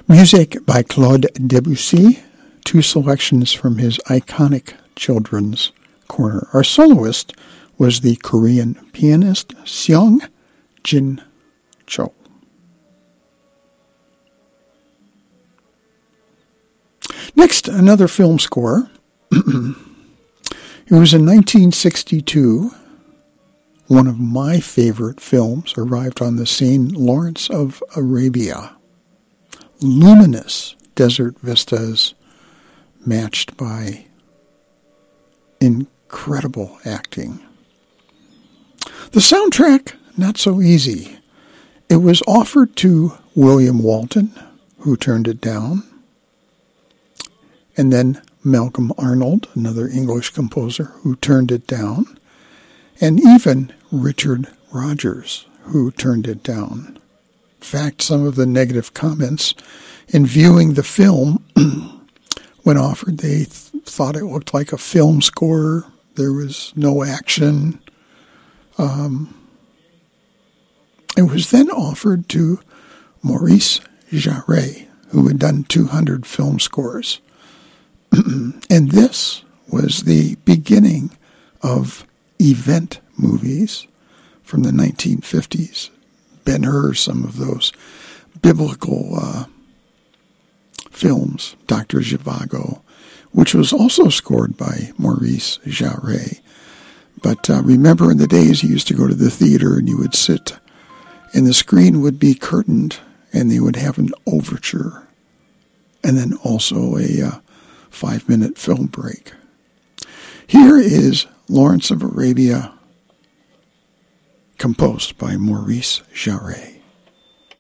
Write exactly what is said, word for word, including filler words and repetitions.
Music by Claude Debussy, two selections from his iconic Children's Corner. Our soloist was the Korean pianist Seong Jin Cho. Next, another film score. It was in nineteen sixty-two. One of my favorite films arrived on the scene, Lawrence of Arabia. Luminous desert vistas matched by incredible acting. The soundtrack, not so easy. It was offered to William Walton, who turned it down, and then Malcolm Arnold, another English composer, who turned it down, and even Richard Rodgers, who turned it down. In fact, some of the negative comments in viewing the film, when offered, they th- thought it looked like a film score. There was no action. Um, it was then offered to Maurice Jarre, who had done two hundred film scores. And this was the beginning of event movies from the nineteen fifties. Ben-Hur, some of those biblical uh, films, Doctor Zhivago, which was also scored by Maurice Jarre. But uh, remember in the days you used to go to the theater and you would sit, and the screen would be curtained, and they would have an overture, and then also a uh, five-minute film break. Here is Lawrence of Arabia, composed by Maurice Jarre.